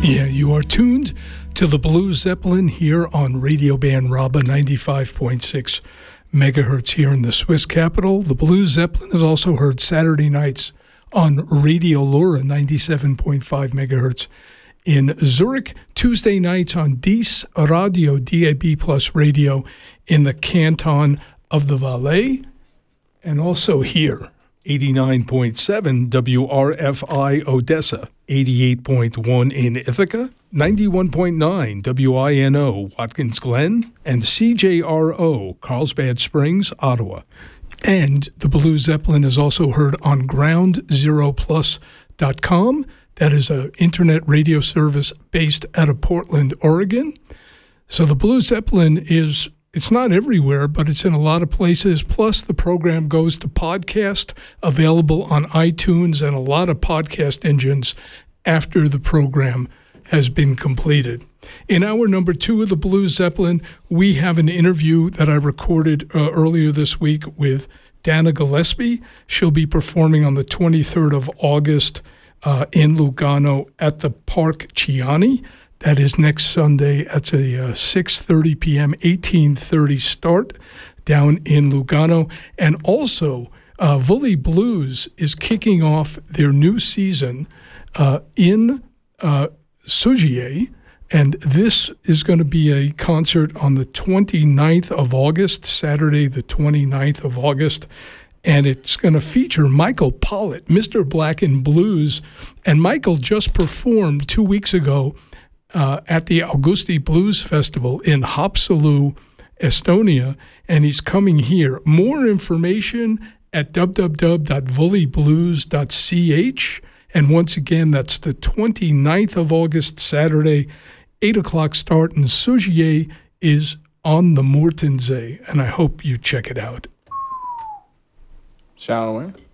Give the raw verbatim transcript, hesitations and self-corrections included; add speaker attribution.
Speaker 1: Yeah, you are tuned to the Blue Zeppelin here on Radio Band Rabba ninety-five point six megahertz here in the Swiss capital. The Blue Zeppelin is also heard Saturday nights on Radio Lura ninety-seven point five megahertz in Zurich, Tuesday nights on Dies Radio, D A B Plus Radio in the Canton of the Valais, and also here, eighty-nine point seven W R F I Odessa, eighty-eight point one in Ithaca, ninety-one point nine W I N O Watkins Glen, and C J R O Carlsbad Springs, Ottawa. And the Blue Zeppelin is also heard on ground zero plus dot com. That is an internet radio service based out of Portland, Oregon. So the Blue Zeppelin is, it's not everywhere, but it's in a lot of places. Plus, the program goes to podcast, available on iTunes and a lot of podcast engines after the program has been completed. In hour number two of the Blue Zeppelin, we have an interview that I recorded uh, earlier this week with Dana Gillespie. She'll be performing on the twenty-third of August uh, in Lugano at the Park Chiani. That is next Sunday at a uh, six thirty p.m., eighteen thirty start down in Lugano. And also, uh, Vully Blues is kicking off their new season uh, in uh, Sugier. And this is going to be a concert on the twenty-ninth of August, Saturday the twenty-ninth of August. And it's going to feature Michael Pollitt, Mister Black and Blues. And Michael just performed two weeks ago uh, at the Augusti Blues Festival in Haapsalu, Estonia. And he's coming here. More information at w w w dot vully blues dot c h. And once again, that's the twenty-ninth of August, Saturday, eight o'clock start, and Sugier is on the Mortensee, and I hope you check it out.
Speaker 2: Shall we?